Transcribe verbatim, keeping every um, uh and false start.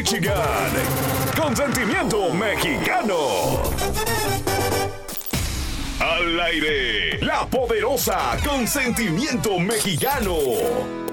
Michigan. Consentimiento mexicano. Al aire, la poderosa Consentimiento Mexicano.